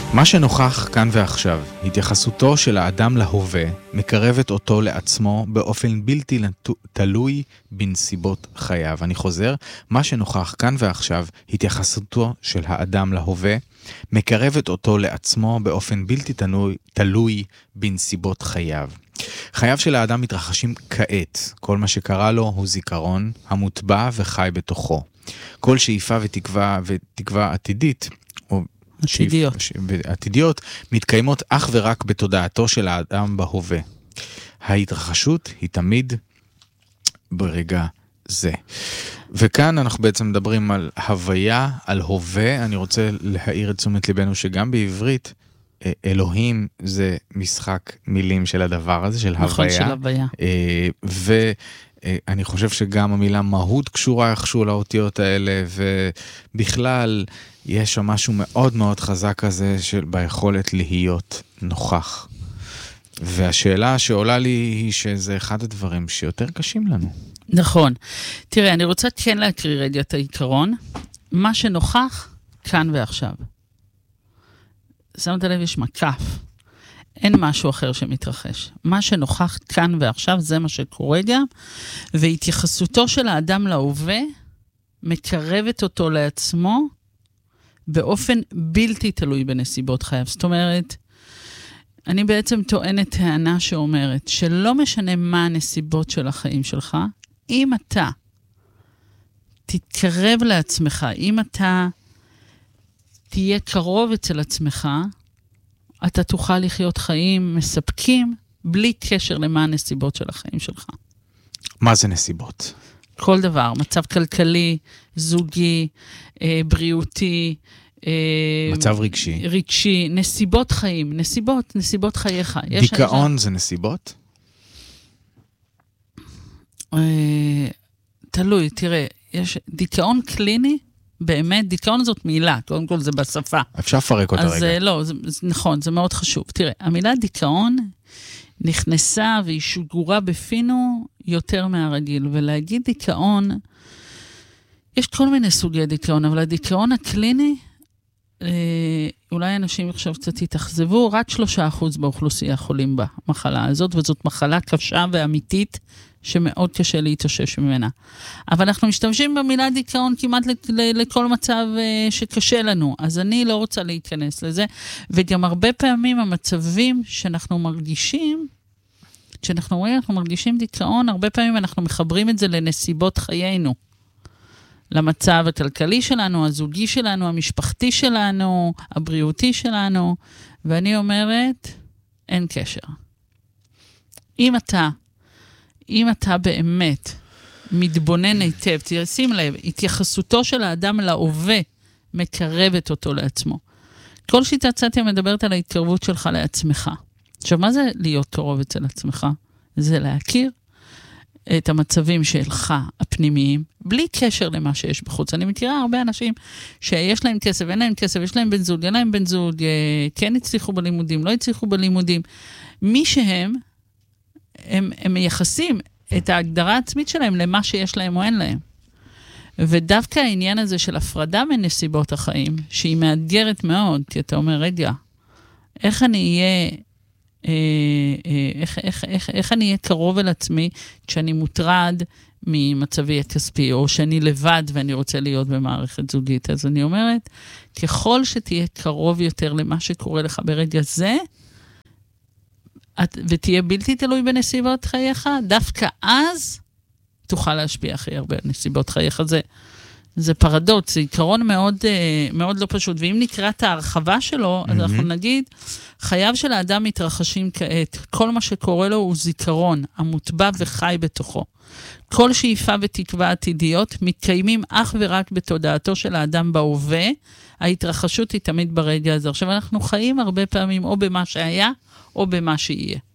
מה שנוכח כאן ועכשיו, התייחסותו של האדם להווה, מקרבת אותו לעצמו באופן בלתי תלוי בנסיבות חייו. אני חוזר, מה שנוכח כאן ועכשיו, התייחסותו של האדם להווה, מקרבת אותו לעצמו באופן בלתי תלוי בנסיבות חייו. חייו של האדם מתרחשים כעת, כל מה שקרה לו הוא זיכרון, המוטבע וחי בתוכו. כל שאיפה ותקווה עתידית, או עתידיות מתקיימות אך ורק בתודעתו של האדם בהווה. ההתרחשות היא תמיד ברגע זה. וכאן אנחנו בעצם מדברים על הוויה, על הווה. אני רוצה להעיר את תשומת ליבנו שגם בעברית אלוהים זה משחק מילים של הדבר הזה, של נכון, הוויה. של הוויה. ואני חושב שגם המילה מהות קשורה איכשהו לאותיות האלה, ובכלל יש שם משהו מאוד מאוד חזק כזה ביכולת להיות נוכח. והשאלה שעולה לי היא שזה אחד הדברים שיותר קשים לנו. נכון. תראה, אני רוצה כן להקריא רגע את העיקרון. מה שנוכח, כאן ועכשיו. שמת לב, יש מקף. אין משהו אחר שמתרחש. מה שנוכח כאן ועכשיו, זה מה שקורה גם, והתייחסותו של האדם להווה, מקרבת אותו לעצמו, באופן בלתי תלוי בנסיבות חייו. זאת אומרת, אני בעצם טוענת טענה שאומרת, שלא משנה מה הנסיבות של החיים שלך, אם אתה תתקרב לעצמך, אם אתה תהיה קרוב אצל עצמך, אתה תוכל לחיות חיים מספקים, בלי קשר למה הנסיבות של החיים שלך. מה זה נסיבות? כל דבר, מצב כלכלי, זוגי, בריאותי, מצב רגשי, נסיבות חיים, נסיבות חייך. דיכאון זה נסיבות? תלוי, תראה, יש דיכאון קליני, באמת, דיכאון זאת מילה, קודם כל זה בשפה. אפשר לפרק אותה רגע. אז לא, נכון, זה מאוד חשוב. תראה, המילה דיכאון נכנסה והיא שוגורה בפינו יותר מהרגיל, ולהגיד דיכאון, יש כל מיני סוגי דיכאון, אבל הדיכאון הקליני, אולי אנשים עכשיו קצת יתאכזבו, רק 3% באוכלוסייה חולים במחלה הזאת, וזאת מחלה קשה ואמיתית, שמאוד קשה להתאושש ממנה. אבל אנחנו משתמשים במילה דיכאון כמעט לכל מצב שקשה לנו, אז אני לא רוצה להיכנס לזה, וגם הרבה פעמים המצבים שאנחנו מרגישים, כשאנחנו רואים, אנחנו מרגישים דיכאון, הרבה פעמים אנחנו מחברים את זה לנסיבות חיינו, למצב הכלכלי שלנו, הזוגי שלנו, המשפחתי שלנו, הבריאותי שלנו, ואני אומרת, אין קשר. אם אתה באמת מתבונן היטב, תשים לב, התייחסותו של האדם להווה מקרבת אותו לעצמו. כל שיטת סטיה מדברת על ההתקרבות שלך לעצמך. עכשיו, מה זה להיות קרוב אצל עצמך? זה להכיר את המצבים שלך הפנימיים, בלי קשר למה שיש בחוץ. אני מכירה הרבה אנשים שיש להם כסף, אין להם כסף, יש להם בן זוג, אין להם בן זוג, כן הצליחו בלימודים, לא הצליחו בלימודים. מי שהם, הם מייחסים את ההגדרה העצמית שלהם למה שיש להם או אין להם. ודווקא העניין הזה של הפרדה מנסיבות החיים, שהיא מאתגרת מאוד, כי אתה אומר, רגע, איך אני אהיה, איך אני אהיה קרוב אל עצמי, כשאני מוטרד ממצבי הכספי, או שאני לבד ואני רוצה להיות במערכת זוגית. אז אני אומרת, ככל שתהיה קרוב יותר למה שקורה לך ברגע זה, ותהיה בלתי תלוי בנסיבות חייך, דווקא אז תוכל להשפיע הכי הרבה על נסיבות חייך. זה פרדוקס, זה עיקרון מאוד, מאוד לא פשוט. ואם נקרא את ההרחבה שלו, אז אנחנו נגיד, חייו של האדם מתרחשים כעת. כל מה שקורה לו הוא זיכרון, המוטבע וחי בתוכו. כל שאיפה ותקווה עתידיות מתקיימים אך ורק בתודעתו של האדם בהווה. ההתרחשות היא תמיד ברגע הזה. עכשיו אנחנו חיים הרבה פעמים או במה שהיה, או במה שיהיה.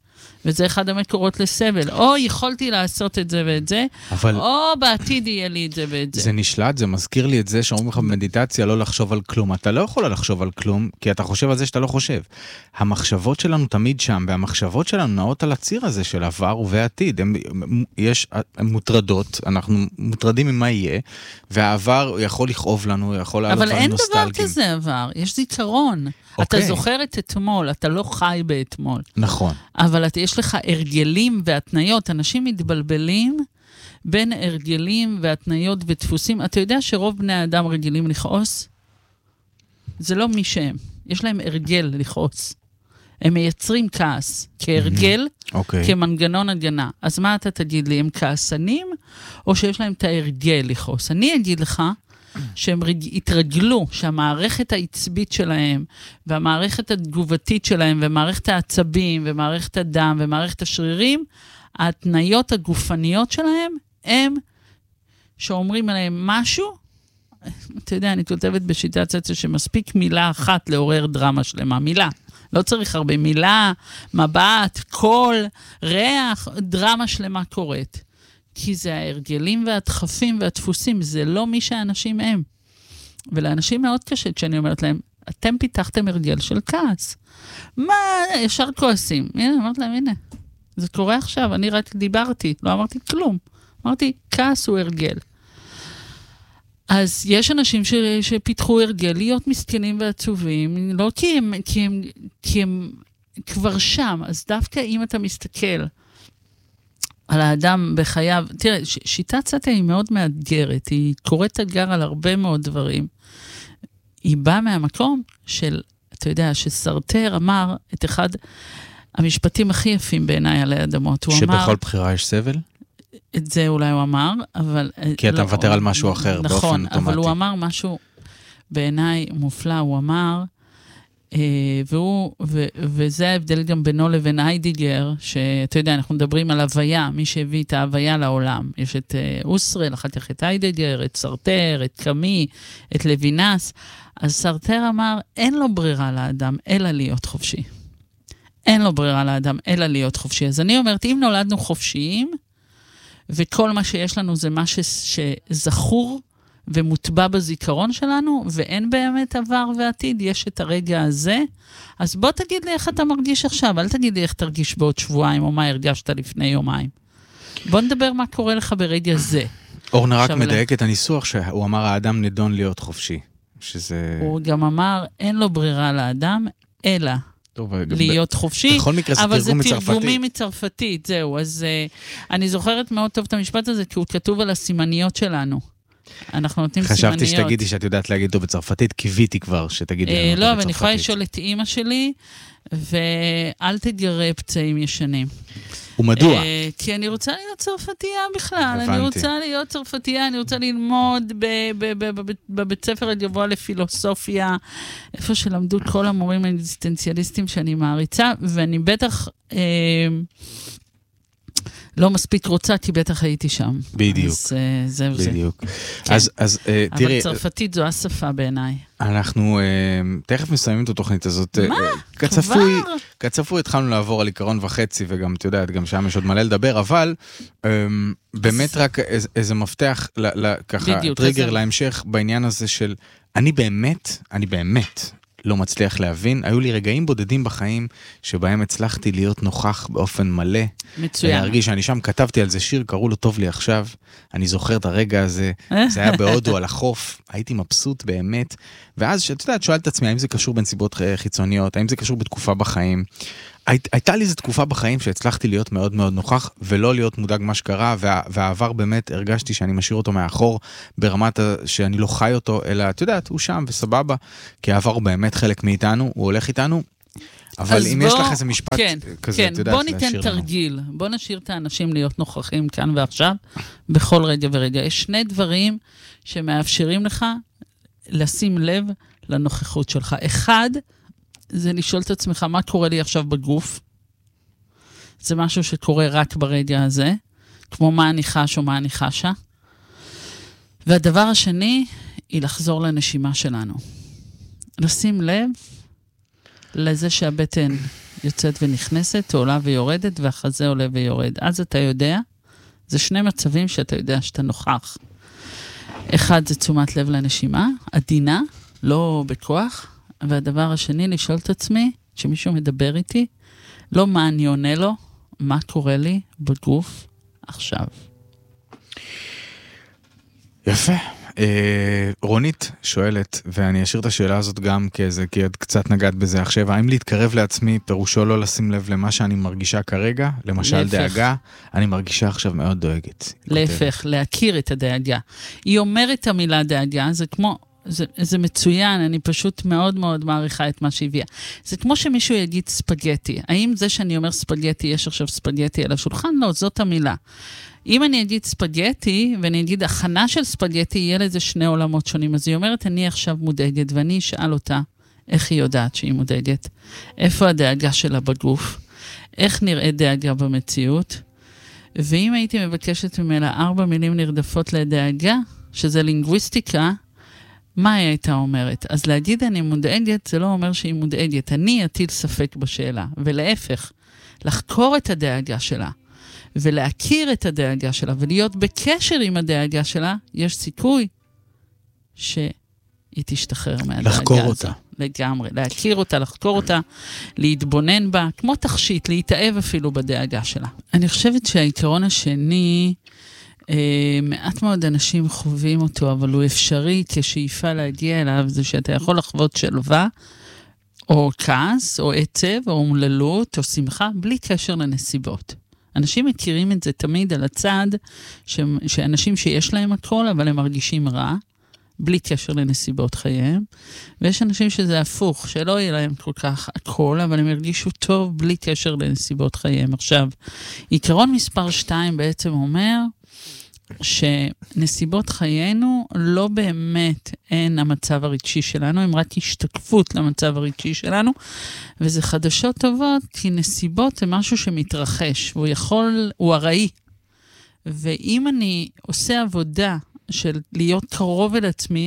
וזה אחד המקורות לסבל. או יכולתי לעשות את זה ואת זה, או בעתיד יהיה לי את זה ואת זה. זה נשלט, זה מזכיר לי את זה שאומרים לך במדיטציה לא לחשוב על כלום. אתה לא יכול לחשוב על כלום, כי אתה חושב על זה שאתה לא חושב. המחשבות שלנו תמיד שם, והמחשבות שלנו נעות על הציר הזה של עבר ובעתיד. הן מוטרדות, אנחנו מוטרדים ממה יהיה, והעבר יכול לכאוב לנו, יכול לעלות על נוסטלגים. אבל אין דבר כזה עבר, יש זיכרון. אתה זוכר את אתמול, אתה לא חי באתמול. נכון. אבל יש לך הרגלים והתניות, אנשים מתבלבלים בין הרגלים והתניות ודפוסים. אתה יודע שרוב בני האדם רגילים לכעוס? זה לא מי שהם. יש להם הרגל לכעוס. הם מייצרים כעס כהרגל, כמנגנון הגנה. אז מה אתה תגיד לי, הם כעסנים, או שיש להם את ההרגל לכעוס? אני אגיד לך, שהם התרגלו, שהמערכת העצבית שלהם, והמערכת התגובתית שלהם, ומערכת העצבים, ומערכת הדם, ומערכת השרירים, ההתניות הגופניות שלהם, הם שאומרים עליהם משהו, אתה יודע, אני כותבת בשיטת סציה שמספיק מילה אחת לעורר דרמה שלמה, מילה. לא צריך הרבה מילה, מבט, קול, ריח, דרמה שלמה קורית. כי זה ההרגלים והדחפים והדפוסים, זה לא מי שהאנשים הם. ולאנשים מאוד קשה כשאני אומרת להם, אתם פיתחתם הרגל של כעס. מה, ישר כועסים. הנה, אמרת להם, הנה, זה קורה עכשיו, אני רק דיברתי, לא אמרתי כלום. אמרתי, כעס הוא הרגל. אז יש אנשים שפיתחו הרגל להיות מסכנים ועצובים, לא כי הם כבר שם, אז דווקא אם אתה מסתכל על האדם בחייו, תראה, שיטת סטיה היא מאוד מאתגרת, היא קוראת תגר על הרבה מאוד דברים. היא באה מהמקום של, אתה יודע, שסרטר אמר את אחד המשפטים הכי יפים בעיניי עלי אדמות. שבכל בחירה יש סבל? את זה אולי הוא אמר, אבל... כי אתה מוותר על משהו אחר באופן אוטומטי. נכון, אבל הוא אמר משהו בעיניי מופלא, הוא אמר, וזה ההבדל גם בינו לבין היידיגר, שאתה יודע, אנחנו מדברים על הוויה, מי שהביא את ההוויה לעולם. יש את אוסרל, אחר כך את היידיגר, את סרטר, את קמי, את לוינס. אז סרטר אמר, אין לו ברירה לאדם, אלא להיות חופשי. אין לו ברירה לאדם, אלא להיות חופשי. אז אני אומרת, אם נולדנו חופשיים, וכל מה שיש לנו זה מה שזכור ומוטבע בזיכרון שלנו, ואין באמת עבר ועתיד, יש את הרגע הזה. אז בוא תגיד לי איך אתה מרגיש עכשיו, אל תגיד לי איך תרגיש בעוד שבועיים, או מה הרגשת לפני יומיים. בוא נדבר מה קורה לך ברגע זה. אורנה רק מדייק את הניסוח שהוא אמר, האדם נידון להיות חופשי. הוא גם אמר, אין לו ברירה לאדם, אלא להיות חופשי, אבל זה תרגומים מצרפתית, זהו. אז אני זוכרת מאוד טוב את המשפט הזה, כי הוא כתוב על הסימניות שלנו. אנחנו נותנים סימניות. חשבתי שתגידי שאת יודעת להגיד אותו בצרפתית, קיוויתי כבר שתגידי. לא, אבל אני יכולה לשאול את אמא שלי, ואל תגרה פצעים ישנים. ומדוע? כי אני רוצה להיות צרפתייה בכלל, אני רוצה להיות צרפתייה, אני רוצה ללמוד בבית ספר הגבוה לפילוסופיה, איפה שלמדו כל המורים האקזיסטנציאליסטים שאני מעריצה, ואני בטח לא מספיק רוצה, כי בטח הייתי שם. בדיוק. אז זהו זה. בדיוק. כן. אז תראי... אבל צרפתית זו השפה בעיניי. אנחנו תכף מסיימים את התוכנית הזאת. מה? כצפוי התחלנו לעבור על עיקרון וחצי, וגם, את יודעת, גם שם יש עוד מלא לדבר, אבל באמת רק איזה מפתח, ככה, טריגר להמשך בעניין הזה של, אני באמת לא מצליח להבין. היו לי רגעים בודדים בחיים שבהם הצלחתי להיות נוכח באופן מלא. מצוין. להרגיש שאני שם, כתבתי על זה שיר, קראו לו טוב לי עכשיו. אני זוכר את הרגע הזה. זה היה בהודו על החוף. הייתי מבסוט באמת. ואז שאת יודעת, שואלת את עצמי, האם זה קשור בנסיבות חיצוניות? האם זה קשור בתקופה בחיים? הייתה לי איזו תקופה בחיים שהצלחתי להיות מאוד מאוד נוכח, ולא להיות מודאג מה שקרה, והעבר באמת הרגשתי שאני משאיר אותו מאחור, ברמת שאני לא חי אותו, אלא, את יודעת, הוא שם וסבבה, כי העבר הוא באמת חלק מאיתנו, הוא הולך איתנו, אבל אם יש לך איזה משפט כזה, את יודעת, בוא ניתן תרגיל, בוא נשאיר את האנשים להיות נוכחים כאן ועכשיו, בכל רגע ורגע. יש שני דברים שמאפשרים לך לשים לב לנוכחות שלך. אחד, זה לשאול את עצמך, מה קורה לי עכשיו בגוף? זה משהו שקורה רק ברגע הזה, כמו מה אני חש או מה אני חשה. והדבר השני, היא לחזור לנשימה שלנו. לשים לב לזה שהבטן יוצאת ונכנסת, עולה ויורדת, והחזה עולה ויורד. אז אתה יודע, זה שני מצבים שאתה יודע שאתה נוכח. אחד זה תשומת לב לנשימה, עדינה, לא בכוח, והדבר השני, לשאול את עצמי, שמישהו מדבר איתי, לא מה אני עונה לו, מה קורה לי בגוף עכשיו. יפה. רונית שואלת, ואני אשאיר את השאלה הזאת גם כזה, כי את קצת נגעת בזה עכשיו, האם להתקרב לעצמי פירושו לא לשים לב למה שאני מרגישה כרגע, למשל דאגה, אני מרגישה עכשיו מאוד דואגת. להפך, להכיר את הדאגה. היא אומרת את המילה דאגה, זה כמו, זה מצוין, אני פשוט מאוד מאוד מעריכה את מה שהביאה. זה כמו שמישהו יגיד ספגטי. האם זה שאני אומר ספגטי, יש עכשיו ספגטי על השולחן? לא, זאת המילה. אם אני אגיד ספגטי, ואני אגיד הכנה של ספגטי, יהיה לזה שני עולמות שונים. אז היא אומרת, אני עכשיו מודאגת, ואני אשאל אותה, איך היא יודעת שהיא מודאגת? איפה הדאגה שלה בגוף? איך נראה דאגה במציאות? ואם הייתי מבקשת ממנה 4 מילים נרדפות לדאגה, שזה לינגוויסטיקה, מה היא הייתה אומרת? אז להגיד אני מודאגת, זה לא אומר שהיא מודאגת. אני אטיל ספק בשאלה, ולהפך, לחקור את הדאגה שלה. ולהכיר את הדאגה שלה, ולהיות בקשר עם הדאגה שלה, יש סיכוי שהיא תשתחרר מהדאגה הזאת. לחקור אותה. לגמרי, להכיר אותה, לחקור אותה, להתבונן בה, כמו תכשיט, להתאהב אפילו בדאגה שלה. אני חושבת שהעיקרון השני, מעט מאוד אנשים חווים אותו, אבל הוא אפשרי כשאיפה להגיע אליו, זה שאתה יכול לחוות שלווה, או כעס, או עצב, או אומללות, או שמחה, בלי קשר לנסיבות. אנשים מכירים את זה תמיד על הצד, שאנשים שיש להם הכל, אבל הם מרגישים רע, בלי קשר לנסיבות חייהם, ויש אנשים שזה הפוך, שלא יהיה להם כל כך הכל, אבל הם ירגישו טוב בלי קשר לנסיבות חייהם. עכשיו, עיקרון מספר 2 בעצם אומר, שנסיבות חיינו לא באמת הן המצב הרגשי שלנו, הן רק השתקפות למצב הרגשי שלנו, וזה חדשות טובות, כי נסיבות זה משהו שמתרחש, הוא הראי. ואם אני עושה עבודה של להיות קרוב אל עצמי,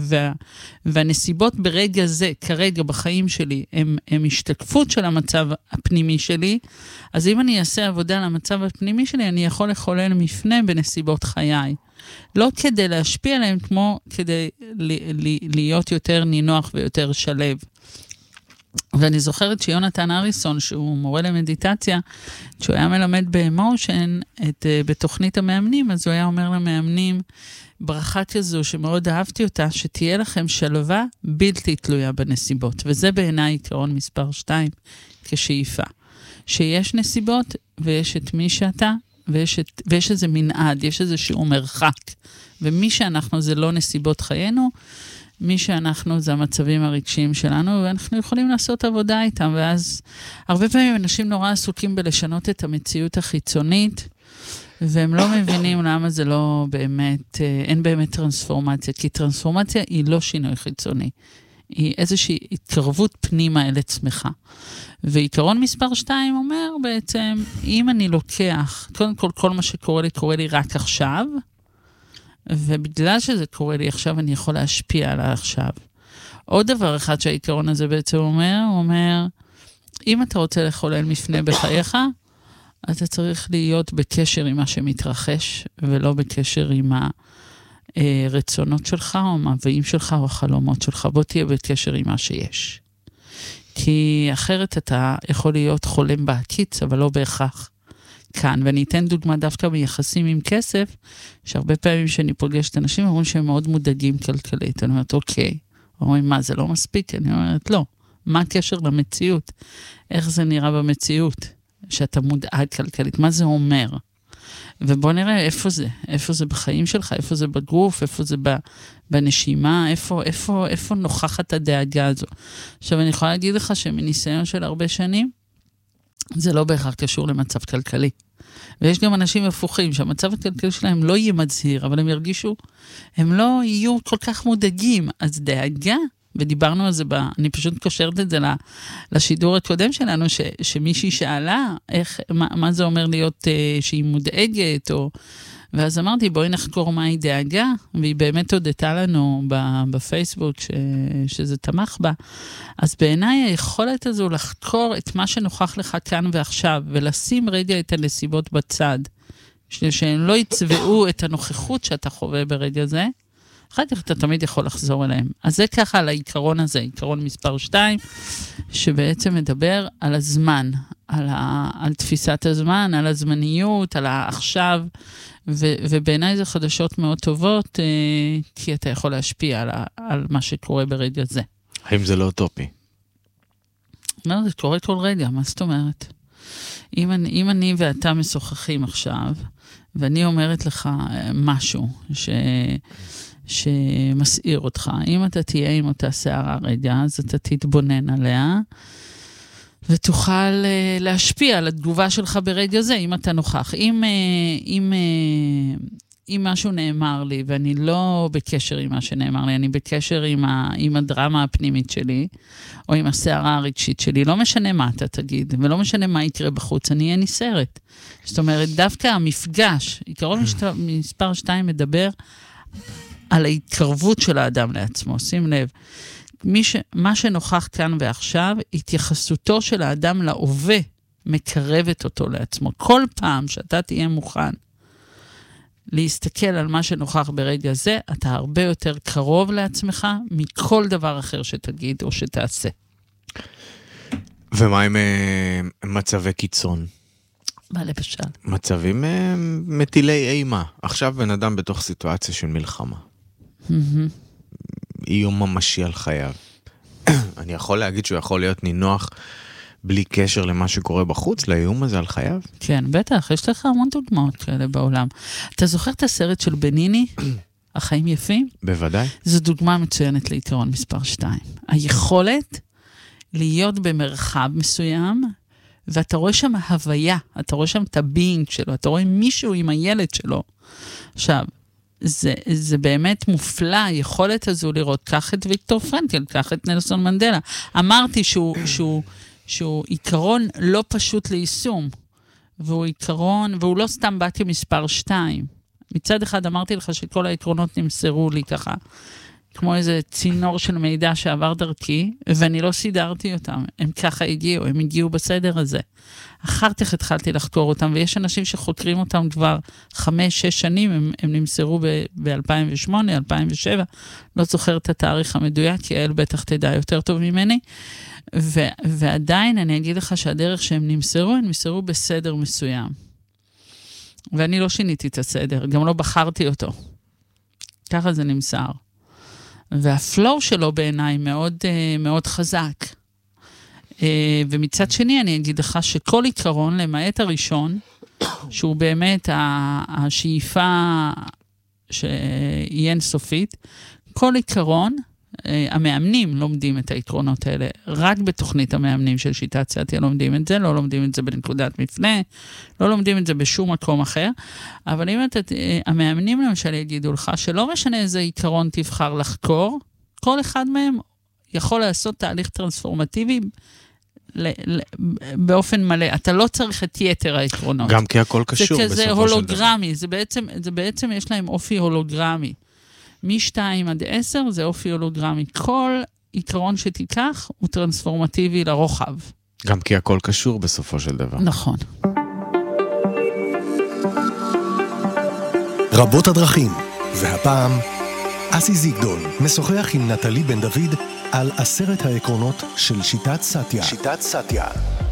והנסיבות ברגע זה, כרגע בחיים שלי, הם השתקפות של המצב הפנימי שלי, אז אם אני אעשה עבודה למצב הפנימי שלי, אני יכול לחולל מפנה בנסיבות חיי. לא כדי להשפיע עליהם, כמו כדי להיות יותר נינוח ויותר שלב. ואני זוכרת שיונתן אריסון, שהוא מורה למדיטציה, שהוא היה מלמד באמושן, בתוכנית המאמנים, אז הוא היה אומר למאמנים, ברכה כזו שמאוד אהבתי אותה, שתהיה לכם שלווה בלתי תלויה בנסיבות. וזה בעיניי עיקרון מספר 2 כשאיפה. שיש נסיבות ויש את מי שאתה, ויש איזה מנעד, יש איזשהו מרחק. ומי שאנחנו זה לא נסיבות חיינו, מי שאנחנו זה המצבים הרגשיים שלנו, ואנחנו יכולים לעשות עבודה איתם, ואז הרבה פעמים אנשים נורא עסוקים בלשנות את המציאות החיצונית, והם לא מבינים למה זה לא באמת, אין באמת טרנספורמציה, כי טרנספורמציה היא לא שינוי חיצוני, היא איזושהי התקרבות פנימה אל עצמך. ועיקרון מספר 2 אומר בעצם, אם אני לוקח, קודם כל מה שקורה לי רק עכשיו, ובגלל שזה קורה לי עכשיו, אני יכול להשפיע עליו עכשיו. עוד דבר אחד שהעיקרון הזה בעצם אומר, הוא אומר, אם אתה רוצה לחולל מפנה בחייך, אתה צריך להיות בקשר עם מה שמתרחש, ולא בקשר עם הרצונות שלך, או המבעים שלך, או החלומות שלך. בוא תהיה בקשר עם מה שיש. כי אחרת אתה יכול להיות חולם בעקיץ, אבל לא בהכרח כאן. ואני אתן דוגמה דווקא ביחסים עם כסף, שהרבה פעמים שאני פוגשת אנשים, אומרים שהם מאוד מודאגים כלכלית. אני אומרת, אוקיי. אומרים, מה, זה לא מספיק? אני אומרת, לא. מה הקשר למציאות? איך זה נראה במציאות? שאתה מודאג כלכלית. מה זה אומר? ובוא נראה איפה זה בחיים שלך, איפה זה בגוף, איפה זה בנשימה, איפה נוכחת הדאגה הזו. עכשיו, אני יכולה להגיד לך שמניסיון של הרבה שנים, זה לא בהכרח קשור למצב כלכלי. ויש גם אנשים הפוכים, שהמצב הכלכלי שלהם לא יהיה מצהיר, אבל הם ירגישו, הם לא יהיו כל כך מודאגים. אז דאגה, ודיברנו על זה, אני פשוט קושרת את זה לשידור הקודם שלנו, שמישהי שאלה, מה זה אומר להיות שהיא מודאגת, ואז אמרתי, בואי נחקור מהי דאגה, והיא באמת הודתה לנו בפייסבוק שזה תמך בה. אז בעיניי היכולת הזו לחקור את מה שנוכח לך כאן ועכשיו, ולשים רגע את הנסיבות בצד, שהן לא יצבעו את הנוכחות שאתה חווה ברגע זה, אחר כך אתה תמיד יכול לחזור אליהם. אז זה ככה על העיקרון הזה, עיקרון מספר 2, שבעצם מדבר על הזמן, על תפיסת הזמן, על הזמניות, על העכשיו, ובעיניי זה חדשות מאוד טובות, כי אתה יכול להשפיע על מה שקורה ברגע זה. האם זה לא אוטופי? לא, זה קורה כל רגע, מה זאת אומרת? אם אני ואתה משוחחים עכשיו, ואני אומרת לך משהו שמסעיר אותך, אם אתה תהיה עם אותה שערה רגע, אז אתה תתבונן עליה, ותוכל להשפיע על התגובה שלך ברגע זה, אם אתה נוכח. אם משהו נאמר לי, ואני לא בקשר עם מה שנאמר לי, אני בקשר עם הדרמה הפנימית שלי, או עם השערה הרגשית שלי, לא משנה מה אתה תגיד, ולא משנה מה יקרה בחוץ, אני אהיה נסערת. זאת אומרת, דווקא המפגש, עיקרון מספר 2 מדבר על ההתקרבות של האדם לעצמו, שים לב. מה שנוכח כאן ועכשיו, התייחסותו של האדם להווה, מקרבת אותו לעצמו. כל פעם שאתה תהיה מוכן להסתכל על מה שנוכח ברגע זה, אתה הרבה יותר קרוב לעצמך מכל דבר אחר שתגיד או שתעשה. ומה עם מצבי קיצון? מה למשל? מצבים מטילי אימה. עכשיו בן אדם בתוך סיטואציה של מלחמה. איום ממשי על חייו. אני יכול להגיד שהוא יכול להיות נינוח בלי קשר למה שקורה בחוץ, לאיום הזה על חייו? כן, בטח, יש לך המון דוגמאות כאלה בעולם. אתה זוכר את הסרט של בניני, החיים יפים? בוודאי. זו דוגמה מצוינת לעיקרון מספר 2. היכולת להיות במרחב מסוים, ואתה רואה שם הוויה, אתה רואה שם את הביינג שלו, אתה רואה מישהו עם הילד שלו. עכשיו, זה באמת מופלא, היכולת הזו לראות, קח את ויקטור פרנקל, קח את נלסון מנדלה. אמרתי שהוא עיקרון לא פשוט ליישום, והוא לא סתם באתי מספר 2. מצד אחד אמרתי לך שכל העקרונות נמסרו לי ככה, כמו איזה צינור של מידע שעבר דרכי, ואני לא סידרתי אותם. הם ככה הגיעו בסדר הזה. אחר כך התחלתי לחקור אותם, ויש אנשים שחוקרים אותם כבר 5-6 שנים, הם נמסרו ב-2008, 2007, לא זוכר את התאריך המדויק, כי אל בטח תדע יותר טוב ממני, ועדיין אני אגיד לך שהדרך שהם נמסרו, הם נמסרו בסדר מסוים. ואני לא שיניתי את הסדר, גם לא בחרתי אותו. ככה זה נמסר. והפלואו שלו בעיניי מאוד, מאוד חזק. ומצד שני אני אגיד לך שכל עיקרון, למעט הראשון, שהוא באמת השאיפה שיהיה אינסופית, כל עיקרון, המאמנים לומדים את העקרונות האלה, רק בתוכנית המאמנים של שיטת סאטיה לומדים את זה, לא לומדים את זה בנקודת מפנה, לא לומדים את זה בשום מקום אחר, אבל אם המאמנים למשל יגידו לך שלא משנה איזה עיקרון תבחר לחקור, כל אחד מהם יכול לעשות תהליך טרנספורמטיבי באופן מלא. אתה לא צריך את יתר העקרונות. גם כי הכל קשור בסופו של דבר. זה כזה הולוגרמי, זה בעצם יש להם אופי הולוגרמי. מ-2 עד 10 זה אופי הולוגרמי. כל עיקרון שתיקח הוא טרנספורמטיבי לרוחב. גם כי הכל קשור בסופו של דבר. נכון. רבות הדרכים, והפעם אסי זיגדון משוחח עם נטלי בן דוד על 10 העקרונות של שיטת סאטיה. שיטת סאטיה.